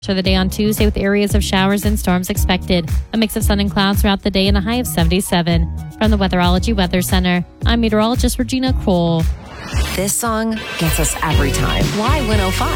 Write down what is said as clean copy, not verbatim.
For the day on Tuesday with areas of showers and storms expected. A mix of sun and clouds throughout the day and a high of 77. From the Weatherology Weather Center, I'm meteorologist Regina Kroll. This song gets us every time. Why 105?